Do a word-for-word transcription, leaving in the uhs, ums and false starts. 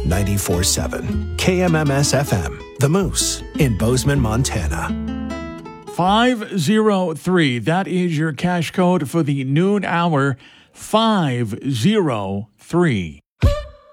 ninety-four point seven. K M M S F M, The Moose, in Bozeman, Montana. five oh three. That is your cash code for the noon hour. five oh three.